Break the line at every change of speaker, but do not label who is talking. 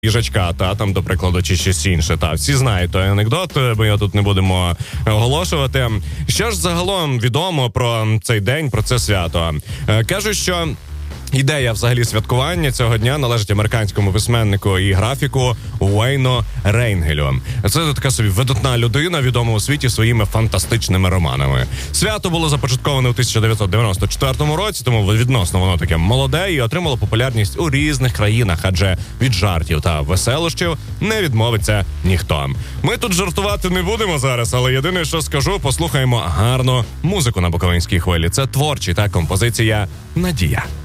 їжачка, та там, до прикладу, чи щось інше. Та всі знають той анекдот, ми його тут не будемо оголошувати. Що ж загалом відомо про цей день, про це свято? Кажуть, що ідея взагалі святкування цього дня належить американському письменнику і графіку Уейну Рейнгелю. Це така собі видатна людина, відома у світі своїми фантастичними романами. Свято було започатковане у 1994 році, тому відносно воно таке молоде і отримало популярність у різних країнах, адже від жартів та веселощів не відмовиться ніхто. Ми тут жартувати не будемо зараз, але єдине, що скажу, послухаємо гарну музику на Буковинській хвилі. Це творчі та композиція «Надія».